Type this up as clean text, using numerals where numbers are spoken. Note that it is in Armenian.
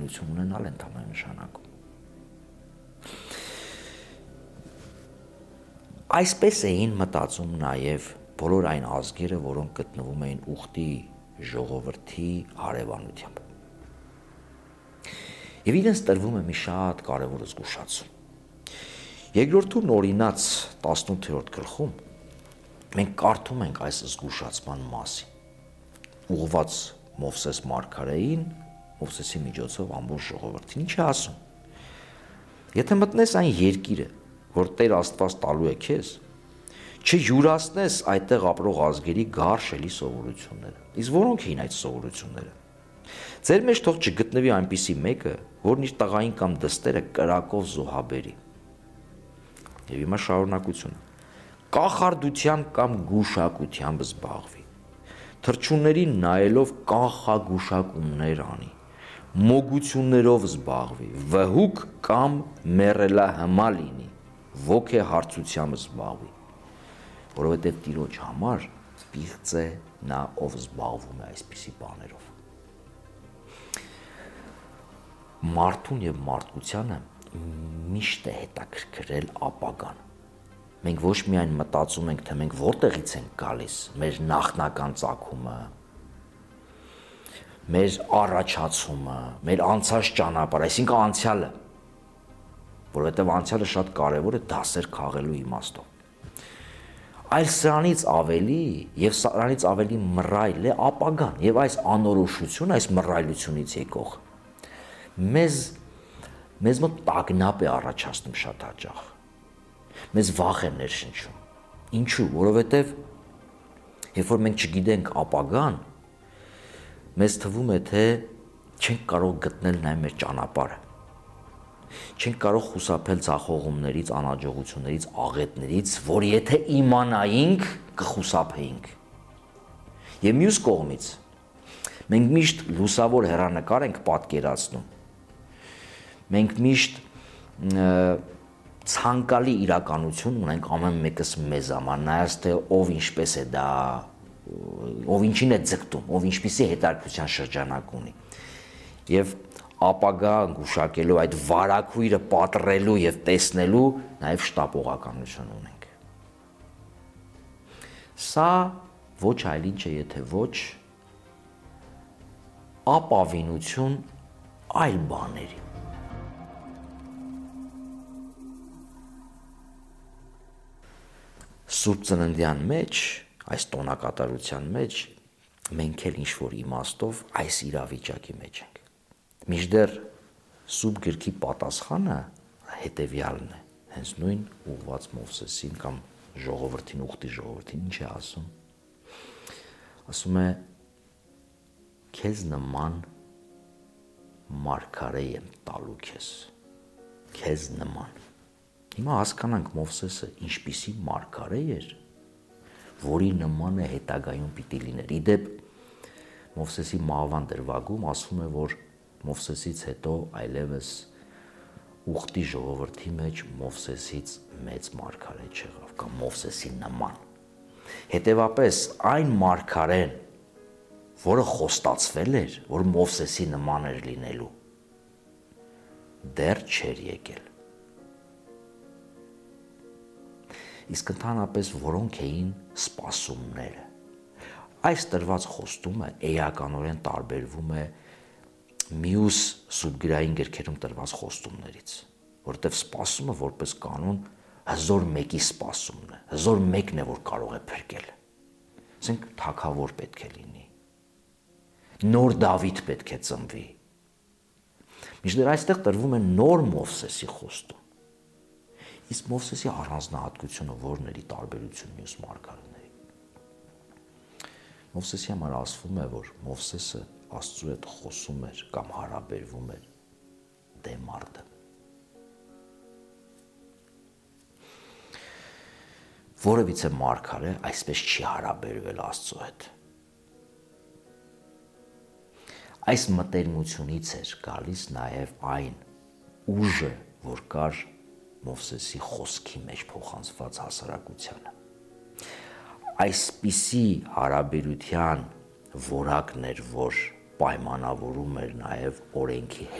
հարաբերություն ունենալ ընդհանուր նշանակում։ Այսպես էին մտածում նաև բոլոր այն ազգերը, որոնք գտնվում էին ուխտի ժողովրդի հարևանությամբ։ Եվ իրենց տրվում է մի շատ կարևոր զգուշացում։ Երկրորդում օրինաց 18-րդ գլխում մենք կարդում ենք այս զգուշացման մասին, ուղղված Մովսես մարգարեին, Մովսեսի միջոցով ամբողջ ժողովրդին։ Ինչ է ասում։ Եթե մտնես այն երկիրը, որ Տեր Աստված տալու է քեզ, չյուրացնես այդտեղ ապրող ազգերի գարշելի սովորությունները։ Իսկ որոնք էին այդ սովորությունները։ Ձեր մեջ թող չգտնվի այնպիսի մեկը, որն իր տղային կամ դստերը կրակով զոհաբերի։ Եվ հիմա շարունակությունը։ Կախարդությամբ կամ գուշակությամբ զբաղվի։ Թռչուններին նայելով կանխագուշակումներ անի։ Մոգություններով զբաղվի, վհուկ կամ մեռելահմա լինի, ոգեհարցությամբ զբաղվի, որովհետև Տիրոջ համար պիղծ է նա, ով զբաղվում է այսպիսի բաներով։ Մարդուն եւ մարդկությանը միշտ է հետաքրքրել ապագան։ Մենք ոչ միայն մտածում ենք, թե մենք որտեղից ենք գալիս, մեր նախնական ծագումը, մեր առաջացումը, մեր անցած ճանապարհը, այսինքն անցյալը, որովհետև անցյալը շատ կարևոր է դասեր քաղելու իմաստով։ Այլ սրանից ավելի եւ սրանից ավելի մռայլ է ապագան եւ այս անորոշությունը, այս մռայլությունից եկող մեզ մոտ տագնապ է առաջացնում շատ հաճախ։ Մեզ վախ է ներշնչում։ Ինչու՞, որովհետև երբ որ մենք չգիտենք ապագան, մեզ թվում է, թե չենք կարող գտնել նաև մեր ճանապարհը։ Չենք կարող խուսափել ձախողումներից, անհաջողություններից, աղետներից, որ եթե իմանայինք, կխուսափեինք։ Եվ մյուս կողմից մենք միշտ լուսավոր հեռանկար ենք պատկերացնում։ Մենք միշտ ցանկալի իրականություն ունենք ամեն մեկս մեզ համար, նայած թե ով ինչպես է դա, ով ինչին է ձգտում, ով ինչպիսի հետաքրքրության շրջանակ ունի։ Եվ ապագա գուշակելու, այդ վարակույրը պատռելու եւ տեսնելու նաեւ շտապողականություն ունենք։ Սա ոչ այլ ինչ է, եթե ոչ ապավինություն այլ բաների։ Սուրբ Ծննդյան մեջ, այս տոնակատարության մեջ մենք էլ ինչ-որ իմաստով այս իրավիճակի մեջ ենք։ Մինչդեռ Սուրբ գրքի պատասխանը հետևյալն է, հենց նույն ուղված Մովսեսին կամ ժողովրդին, ուխտի ժողովրդին ինչ է ասում։ Ասում է քեզ նման մարգարե եմ տալու քեզ նման։ Հիմա հասկանանք Մովսեսը ինչպիսի մարգարե էր, որի նման է հետագայում պիտի լիներ։ Իդեպ Մովսեսի մահվան դրվագում ասվում է, որ Մովսեսից հետո այլևս ուխտի ժողովրդի մեջ Մովսեսից մեծ մարգարե չեղավ կամ Մովսեսի նման։ Հետևապես այն մարգարեն, որը խոստացվել էր, որ Մովսեսի նման էր լինելու, դեռ չէր եկել։ Իսկ ընդհանրապես որոնք էին սպասումները։ Այս տրված խոստումը էականորեն տարբերվում է մյուս սուբգրային գրքերում տրված խոստումներից, որտեղ սպասումը որպես կանոն հզոր մեկի սպասումն է, հզոր մեկն է, որ կարող է փրկել։ Ասենք թագավոր պետք է լինի, նոր Դավիթ պետք է ծնվի։ Մինչդեռ այստեղ տրվում է նոր Մովսեսի խոստում։ Իսկ Մովսեսի առանձնահատկությունը որն էր ի տարբերություն մյուս մարգարեների։ Մովսեսի համար ասվում է, որ Մովսեսը Աստծու հետ խոսում էր կամ հարաբերվում էր դեմարդը։ Որևիցե մարգարե այսպես չի հարաբերվել Աստծու հետ։ Այս մտերմությունից էր գալիս նաև այն ուժը, որ կար Մովսեսի խոսքի մեջ փոխանցված հասարակությանը։ Այսպիսի հարաբերության որակն էր, որ պայմանավորում էր նաև օրենքի